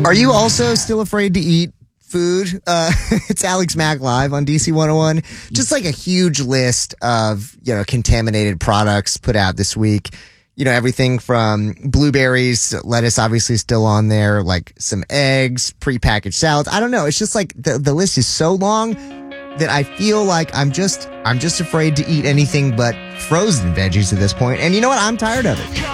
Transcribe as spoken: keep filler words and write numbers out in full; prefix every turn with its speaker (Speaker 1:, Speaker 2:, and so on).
Speaker 1: Are you also still afraid to eat food? Uh, it's Alex Mack live on D C one oh one. Just like a huge list of, you know, contaminated products put out this week. You know, everything from blueberries, lettuce obviously still on there, like some eggs, prepackaged salads. I don't know. It's just like the, the list is so long that I feel like I'm just I'm just afraid to eat anything but frozen veggies at this point. And you know what? I'm tired of it.